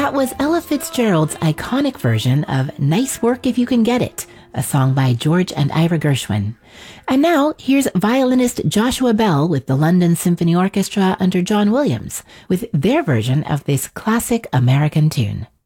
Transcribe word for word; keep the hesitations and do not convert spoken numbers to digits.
That was Ella Fitzgerald's iconic version of Nice Work If You Can Get It, a song by George and Ira Gershwin. And now, here's violinist Joshua Bell with the London Symphony Orchestra under John Williams, with their version of this classic American tune.